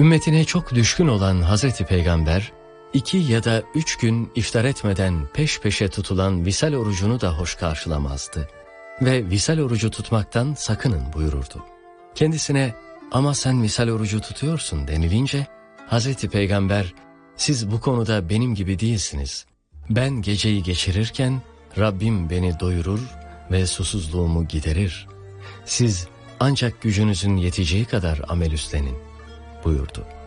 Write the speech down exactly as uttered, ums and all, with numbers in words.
Ümmetine çok düşkün olan Hazreti Peygamber, iki ya da üç gün iftar etmeden peş peşe tutulan visal orucunu da hoş karşılamazdı. Ve visal orucu tutmaktan sakının buyururdu. Kendisine ama sen visal orucu tutuyorsun denilince, Hazreti Peygamber, siz bu konuda benim gibi değilsiniz. Ben geceyi geçirirken Rabbim beni doyurur ve susuzluğumu giderir. Siz ancak gücünüzün yeteceği kadar amel üstlenin buyurdu.